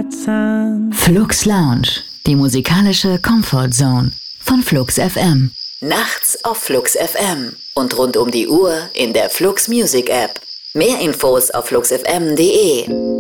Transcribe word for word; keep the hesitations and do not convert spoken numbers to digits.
Herzen. Flux Lounge, die musikalische Comfort Zone von Flux F M. Nachts auf Flux F M und rund um die Uhr in der Flux Music App. Mehr Infos auf flux f m punkt d e.